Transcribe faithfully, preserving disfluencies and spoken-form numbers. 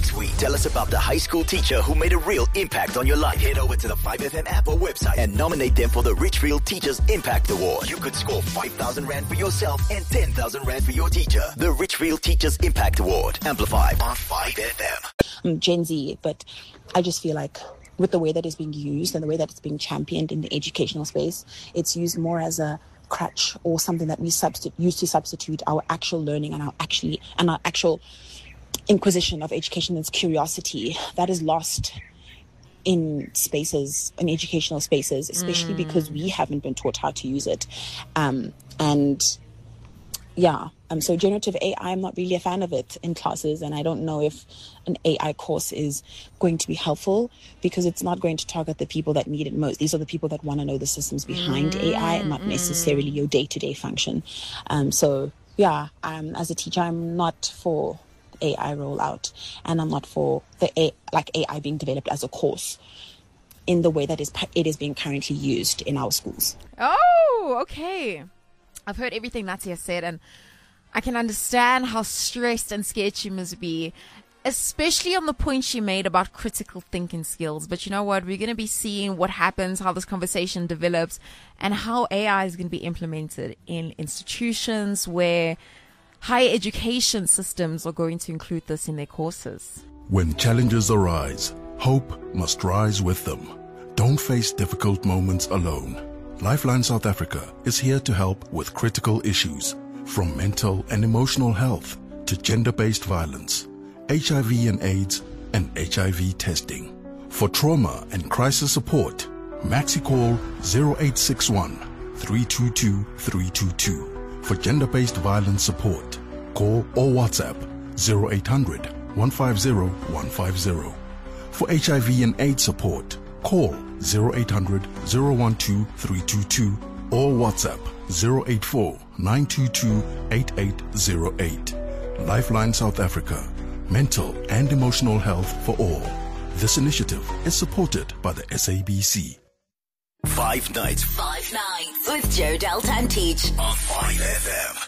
next week. Tell us about the high school teacher who made a real impact on your life. Head over to the five F M app or website and nominate them for the Richfield Teachers Impact Award. You could score five thousand rand for yourself and ten thousand rand for your teacher. The Richfield Teachers Impact Award. Amplified on five F M. I'm Gen Z, but I just feel like with the way that it's being used and the way that it's being championed in the educational space, it's used more as a crutch or something that we substitute, use to substitute our actual learning and our actually and our actual inquisition of education and curiosity that is lost in spaces, in educational spaces, especially mm. because we haven't been taught how to use it. Um, and yeah, um, so generative A I, I'm not really a fan of it in classes, and I don't know if an A I course is going to be helpful because it's not going to target the people that need it most. These are the people that want to know the systems behind mm. A I and not necessarily your day-to-day function. Um, so yeah, um, as a teacher, I'm not for A I rollout, and I'm not for the A, like A I being developed as a course in the way that is it is being currently used in our schools. Oh, okay. I've heard everything Natia said, and I can understand how stressed and scared she must be, especially on the point she made about critical thinking skills. But you know what? We're going to be seeing what happens, how this conversation develops, and how A I is going to be implemented in institutions where higher education systems are going to include this in their courses. When challenges arise, hope must rise with them. Don't face difficult moments alone. Lifeline South Africa is here to help with critical issues, from mental and emotional health to gender-based violence, H I V and AIDS, and H I V testing. For trauma and crisis support, Maxi call zero eight six one, three two two, three two two. For gender-based violence support, call or WhatsApp zero eight hundred, one five zero, one five zero. For H I V and AIDS support, call zero eight hundred, zero one two, three two two or WhatsApp zero eight four, nine two two, eight eight zero eight. Lifeline South Africa. Mental and emotional health for all. This initiative is supported by the S A B C. Five nights. Five nights with Joe Delta and Teach on five F M.